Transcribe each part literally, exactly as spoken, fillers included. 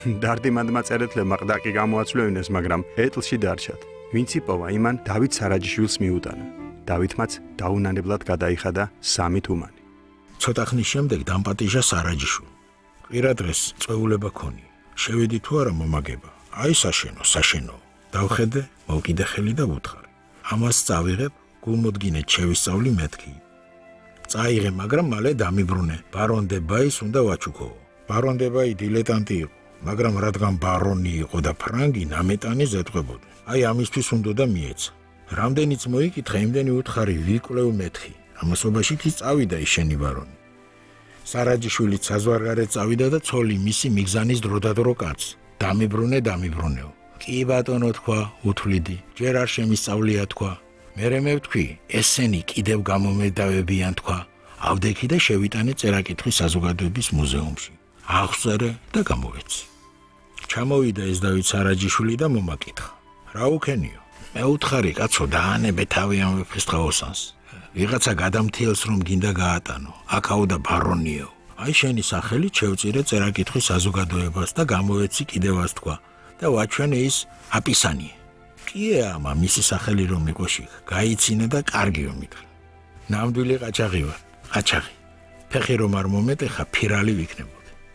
დარდიმანდმა წერეთლებმა ყდაკი გამოაცვლევინეს, მაგრამ ეტლში დარჩათ. ვინც იპოვა, იმან დავით სარაჯიშვილს მიუტანა. დავითმაც დაუნანებლად გადაიხადა სამი თუმანი. ცოტა ხნის შემდეგ დამპატიჟა სარაჯიშვილი. ყვირა დღეს წვეულება ქონი. შევედი თუ არა მომაგება. აი საშენო, საშენო. დავხედე, მოვკიდე ხელი და ვუთხარი. ამას წავიღებ, გულმოდგინედ შევისწავლი მეთქი. წაიღე, მაგრამ მალე დამიბრუნე. ბარონ დე ბაის უნდა ვაჩუქო. ბარონ დე ბაი დილეტანტი იყო, მაგრამ რადგან ბარონი იყო და ფრანგი, ნამეტანი ზეთყვებოდა. აი ამისთვის უნდა და მიეცა. რამდენიც მოიკითხე, იმდენი უთხარი ვიკლევ მეთქი. ამასობაში კი წავიდა ისენი ბარონი. სარაჯიშვილიც საზღვარგარეთ წავიდა და ცოლი მისი მიგზანის დროდადრო კაც. დამიბრუნე, დამიბრუნეო. კი ბატონო თქვა, უთვლიდი. ჯერ არ შემისწავლია თქვა. მერე მე ვთქვი, ესენი კიდევ გამომედავებიან თქვა. ავდექი და შევიტანე წერა-კითხვის საზოგადოების მუზეუმში. აღწერე და გამოვეცი. ჩამოვიდა ეს დავით სარაჯიშვილი და მომაკითხა. რა უქენიო? მე უთხარი, კაცო, დაანებე თავი ამ ვეფხისტყაოსანს. ვიღაცა გადამთიელს რომ გინდა გაატანო. აქაო და ბარონიო. აი შენი სახელით შევწირე წერა-კითხვის საზოგადოებას და გამოვეცი კიდევაც თქვა. და ვაჩვენე ის აპისანიე. კია ამა მისი სახელი რომ იყო შიგ. გაიცინე და კარგიო მითხრა. ნამდვილი ყაჩაღი ვარ. ყაჩაღი. ფეხი რომ არ მომეტეხა, ფირალი ვიქნებოდი.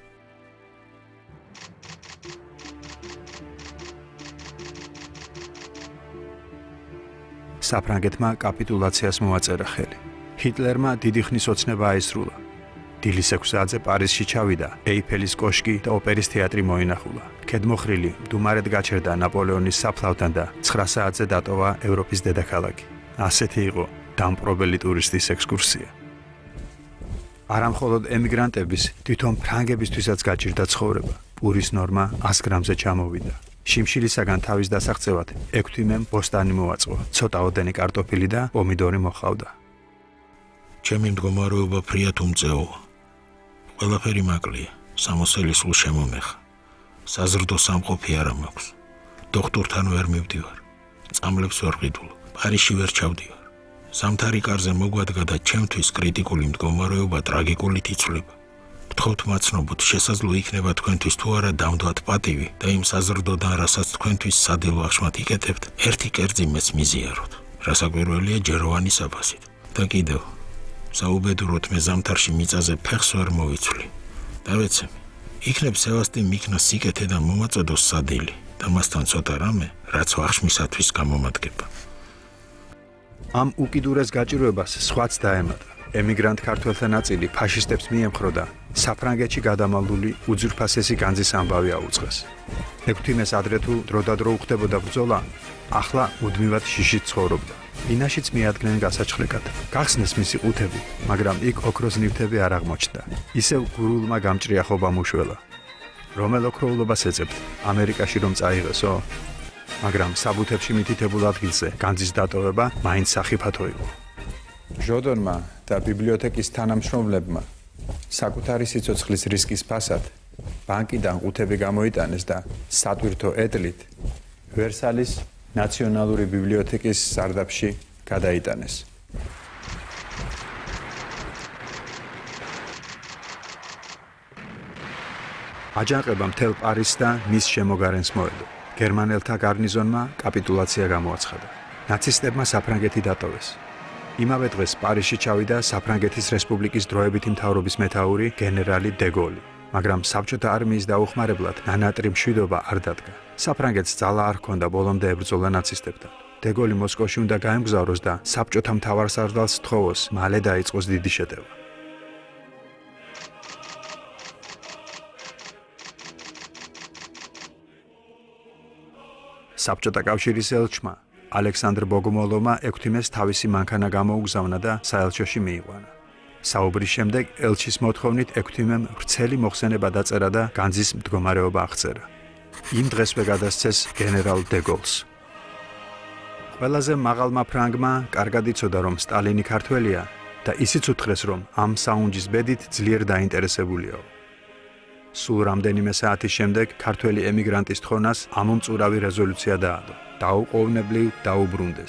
საფრანგეთმა კაპიტულაციას მოაწერა ხელი. ჰიტლერმა დიდი ხნის ოცნება აისრულა. დილის ექვსზე პარიზში ჩავიდა, ეიფელის კოშკი და ოპერის თეატრი მოინახულა. ქედმოხრილი მდუმარედ გაჩერდა ნაპოლეონის საფლავთან და ცხრა საათზე დატოვა ევროპის დედაქალაქი. ასეთი იყო დამპყრობელი ტურისტის ექსკურსია. არა მხოლოდ ემიგრანტების, თვითონ ფრანგებისთვისაც გაჭირდა ცხოვრება. პურის ნორმა ას გრამზე ჩამოვიდა. შიმშილისაგან თავის დასაღწევად ექვთიმემ ბოსტანი მოაწყო. ცოტა ოდენი კარტოფილი და პომიდორი მოჰყავდა. ჩემი მდგომარეობა ფრიად უმწეოა. ყველაფერი მაკლია. სამოსელი სულ შემომეხა. საზრდო სამყოფი არ მაქვს. დოქტორთან ვერ მივდივარ. წამლებს ვერ ყიდულ. პარიზში ვერ ჩავდივარ. სამთარი კარზე მოგვადგა და ჩემთვის კრიტიკული მდგომარეობა ტრაგიკულით იცვლება. გთხოვთ მაცნობოთ, შესაძლო იქნება თქვენთვის თუ არა დავდვათ პატივი და იმ საზრდოდან, რასაც თქვენთვის სადილო აღშმათ იკეთებთ, ერთი კერძი მეც მიზიაროთ. რასაკვირველია ჯეროვანი საფასით. და კიდევ საუბედუროთ მე ზამთარში მიწაზე ფეხს ვერ მოვიცვლი. დავეცემი. იქნებ სევასტი მიქნა სიკეთე და მომაწოდოს სადილი და მასთან ცოტა რამე, რაც ვახშმისათვის გამომადგება. ამ უკიდურეს გაჭირვებას სხვაც დაემატა. ემიგრანტ ქართველთა ნაწილი ფაშისტებს მიემხრო და საფრანგეთში გადამალული უძვირფასესი განძის ამბავი აუწყეს. ექვთიმეს ადრე თუ დროდადრო უხდებოდა ბრძოლა, ახლა მუდმივად შიშით ცხოვრობდა. ინაშიც მიადგნენ გასაჩხრეკად. გახსნეს მისი ყუთები, მაგრამ იქ ოქროს ნივთები არ აღმოჩნდა. ისევ გურულმა გამჭრიახობა მუშველა. რომელ ოქროულობას ეძებთ? ამერიკაში რომ წაიღესო? მაგრამ საბუთებში მითითებულ ადგილზე განძის დატოვება მაინც სახიფათო იყო. ჟოდონმა და ბიბლიოთეკის თანამშრომლებმა საკუთარი სიცოცხლის რისკის ფასად ბანკიდან ყუთები გამოიტანეს და სატვირთო ეტლით ვერსალის ნაციონალური ბიბლიოთეკის სარდაფში გადაიტანეს. აჯანყება მთელ პარიზს და მის შემოგარენს მოედო. გერმანელთა გარნიზონმა კაპიტულაცია გამოაცხადა. ნაცისტებმა საფრანგეთი დატოვეს. იმავე დღეს პარიზში ჩავიდა საფრანგეთის რესპუბლიკის დროებითი მთავრობის მეთაური გენერალი დე გოლი, მაგრამ საბჭოთა არმიის დაუხმარებლად ნანატრი მშვიდობა არ დადგა. საფრანგეთს ძალა არ ჰქონდა ბოლომდე ებრძოლა ნაცისტებთან. დე გოლი მოსკოვში უნდა გაემგზავროს და საბჭოთა მთავარსარდალს თხოვოს, მალე დაიწყოს დიდი შეტევა. საბჭოთა კავშირის ელჩმა ალექსანდრ ბოგომოლოვმა ექვთიმეს თავისი მანქანა გამოუგზავნა და საელჩოში მიიყვანა. საუბრის შემდეგ ელჩის მოთხოვნით ექვთიმემ ვრცელი მოხსენება დაწერა და განძის მდგომარეობა აღწერა. იმ დღესვე გადასცეს გენერალ დე გოლს. ყველაზე მაღალმა ფრანგმა კარგად იცოდა, რომ სტალინი ქართველია და ისიც უთხრეს, რომ ამ საუნჯის ბედით ძლიერ დაინტერესებულიაო. სულ რამდენიმე საათის შემდეგ ქართველი ემიგრანტის თხოვნას ამომწურავი რეზოლუცია დაადო. დაუყოვნებლივ დაუბრუნდეს.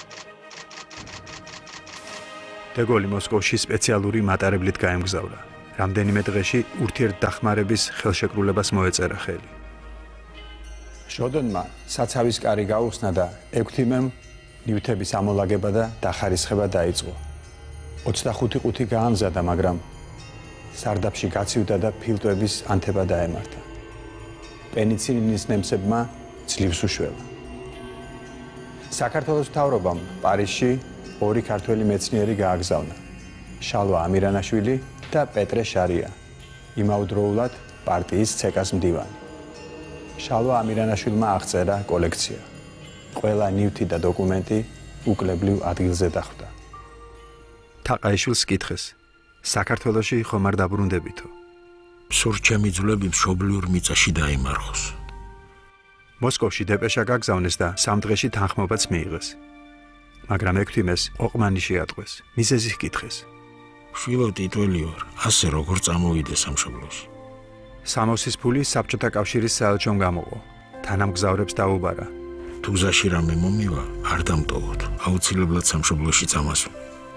დე გოლი მოსკოვში სპეციალური მატარებლით გაემგზავრა. რამდენიმე დღეში ურთიერთდახმარების ხელშეკრულებას მოეწერა ხელი. ჟოდონმა საცავის კარი გაუხსნა და ექვთიმემ ნივთების ამოლაგება და დახარისხება დაიწყო. ოცდახუთი ყუთი გაამზადა, მაგრამ სარდაფში გაცივდა და ფილტვების ანთება დაემართა. პენიცილინის ნემსებმა ძლივს უშველა. საქართველოს მთავრობამ პარიზში ორი ქართველი მეცნიერი გააგზავნა. შალვა ამირანაშვილი და პეტრე შარია, იმავდროულად პარტიის ცეკას მდივანი. შალვა ამირანაშვილმა აღწერა კოლექცია. ყველა ნივთი და დოკუმენტი უკლებლივ ადგილზე დახვდა. თაყაიშვილს კითხეს: საქართველოში ხომ არ დაბრუნდებითო? სურთ ჩემი ძვლები მშობლიურ მიწაში დაიმარხოს. მოსკოვში დეპეშა გაგზავნეს და სამ დღეში თანხმობაც მიიღეს. მაგრამ ექვთიმეს ოყმანი შეატყვეს, მიზეზი ჰკითხეს. შვილო ტიტველი ვარ, ასე როგორ წამოვიდე სამშობლოში? სამოსის ფული საბჭოთა კავშირის საელჩომ გამოყო. თანამგზავრებს დაუბარა: თუ გზაში რამე მომივა, არ დამტოვოთ, აუცილებლად სამშობლოში წამასვლა.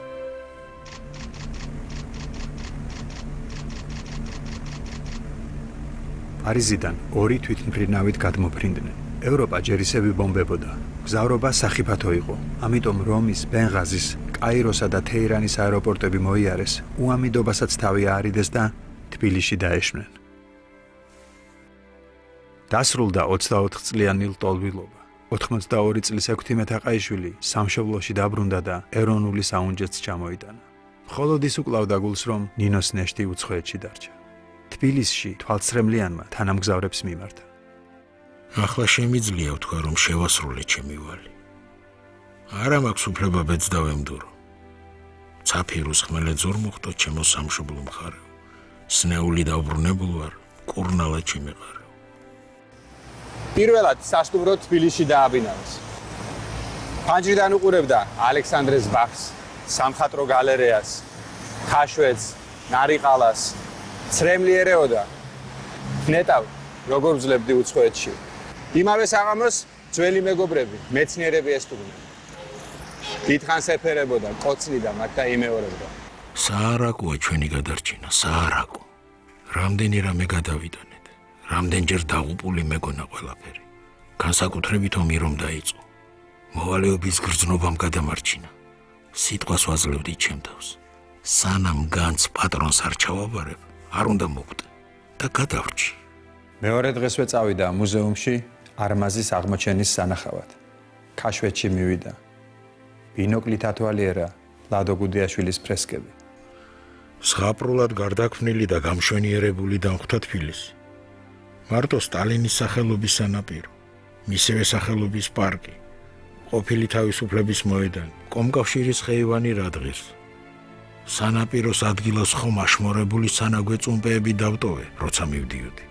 პარიზიდან ორი თვითმფრინავით გადმოფრინდნენ. ევროპა ჯერ ისევ იბომბებოდა. გზავრობა სახიფათო იყო, ამიტომ რომის, ბენღაზის, კაიროსა და თეირანის აეროპორტები მოიარეს, უამიდობასაც თავი აარიდეს და თბილისში დაეშვნენ. დასრულდა ოცდაოთხ წლიანი ლტოლვილობა. ოთხმოცდაორი წლის ექვთიმე თაყაიშვილი სამშობლოში დაბრუნდა და ეროვნული საუნჯეც ჩამოიტანა. მხოლოდ ის უკლავდა გულს, რომ ნინოს ნეშტი უცხოეთში დარჩა. თბილისში თვალცრემლიანმა თანამგზავრებს მიმართა. ახლა შემიძლია ვთქვა, რომ შევასრულე ჩემი ვალი. არა მაქვს უფლება ბედს დავემდურო. ცაფირუს ხმელეთ ზორ მოხდო ჩემო სამშობლო მხარეო. სნეული დავბრუნებულ ვარ, კურნალად შემეყარეო. პირველად სასტუმრო თბილისში დააბინავეს. ფანჯრიდან უყურებდა ალექსანდრეს ბაღს, სამხატვრო გალერეას, ქაშვეთს, ნარიყალას, ცრემლი ერეოდა. ნეტავ, როგორ ვძლებდი უცხოეთში. იმავე საღამოს ძველი მეგობრები, მეცნიერები ესტუმრნენ. დიდხანს ეფერებოდა, კოცნიდა მათ და იმეორებდა. საარაკოა ჩვენი გადარჩენა, საარაკო. რამდენი რამე გადავიდანეთ. რამდენჯერ დაღუპული მეგონა ყველაფერი. განსაკუთრებით ომი რომ დაიწყო. მოვალეობის გრძნობამ გადამარჩინა. სიტყვას ვაძლევდი ჩემ თავს. სანამ განს პატრონს არ ჩავაბარებ, არ უნდა მოკვდე და გადავრჩი. მეორე დღესვე წავიდა მუზეუმში არმაზის აღმოჩენის სანახავად. ქაშვეთში მივიდა. ბინოკლით ათვალიერა ლადო გუდიაშვილის ფრესკები. ზღაპრულად გარდაქმნილი და გამშვენიერებული დამხვდა თბილისი. მარტო სტალინის სახელობის სანაპირო, მისივე სახელობის პარკი, ყოფილი თავისუფლების მოედანი, კომკავშირის ხეივანი რადღირს. სანაპიროს ადგილას ხომ აშმორებული სანაგვეწუმპეები დავტოვე, როცა მივდიოდი.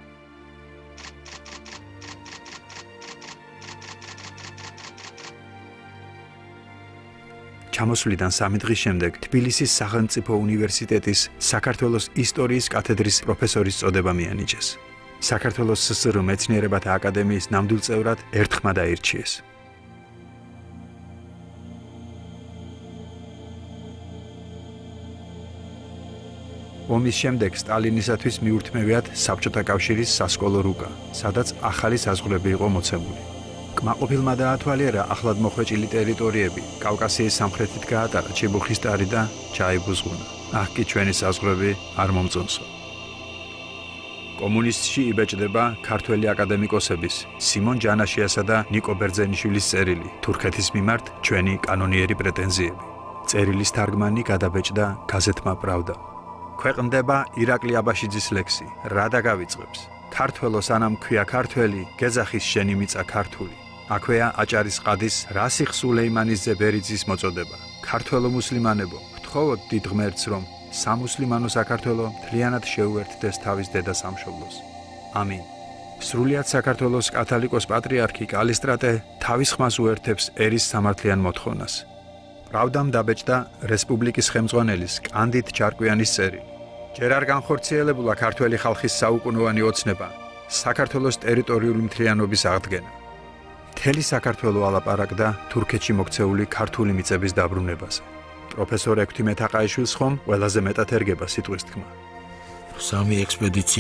ჩამოსვლიდან სამი დღის შემდეგ თბილისის სახელმწიფო უნივერსიტეტის საქართველოს ისტორიის კათედრის პროფესორის წოდება მიანიჭეს. საქართველოს სსრ მეცნიერებათა აკადემიის ნამდვილ წევრად ერთხმად აირჩიეს. ომის შემდეგ სტალინისათვის მიურთმევიათ საბჭოთა კავშირის სასკოლო რუკა, სადაც ახალი საზღვრები იყო მოცემული. კმაყოფილმა დაათვალიერა ახლად მოხვეჭილი ტერიტორიები, კავკასიის სამხრეთით გაატარა ჩიბუხისტარი და ჩაიბუზღუნა. აქ კი ჩვენი საზღვრები არ მომწონსო. კომუნისტში იბეჭდება ქართველი აკადემიკოსების სიმონ ჯანაშიასა და ნიკო ბერძენიშვილის წერილი თურქეთის მიმართ ჩვენი კანონიერი პრეტენზიები. წერილის თარგმანი გადაბეჭდა გაზეთმა პრავდა. ქვეყნდება ირაკლი აბაშიძის ლექსი რა დაგავიწყებს. ქართველო სანამ ქვია ქართველი, გეძახის შენი მიწა ქართული. აქვეა აჭარის ყადის რასიხ სულეიმანიძე ბერიძის მოწოდება. ქართველო მუსლიმანებო, გთხოვოთ დიდ ღმერთს, რომ სამუსლიმანო საქართველო მთლიანად შეუერთდეს თავის დედა სამშობლოს. ამინ. სრულიად საქართველოს კათოლიკოს პატრიარქი კალისტრატე თავის ხმას უერთებს ერის სამართლიან მოთხოვნას. პრავდამ დაბეჭდა რესპუბლიკის ხელმძღვანელის კანდიდ ჩარკვიანის წერილი. ჯერ არ განხორციელებულა ქართველი ხალხის საუკუნოვანი ოცნება, საქართველოს ტერიტორიული მთლიანობის აღდგენა. მთელი საქართველო ალაპარაკდა თურქეთში მოქცეული ქართული მიწების დაბრუნებაზე. პროფესორ ექვთიმე თაყაიშვილს ხომ ყველაზე მეტად ერგება სიტყვის თქმა. სამი ექსპედიცია